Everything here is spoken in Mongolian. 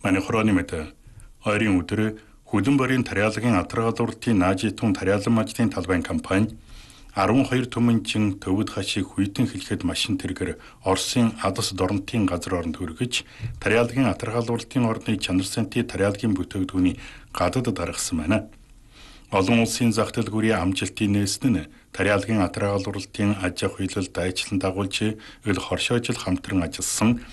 Манай хорооны мэт ойрын өдөр хөдөн борийн тариалагын атаргалууртын наажитун тариалан мажтын талбайн компани 12 түмэнчин төвд хашиг хүйтэн хэлэхэд машин тэргэр Оросын Адас дорнотын газар оронд хүргэж тариалагын атаргалууртын орны чанар санти тариалагын бүтээгдэхүүний гадад даргасан байна. Олон улсын зах дэлгүүрийн амжилтын нээсэн нь тариалагын атаргалууртын аж ахуйлалд дайчлан дагуулж ил хоршоожил хамтран ажилласан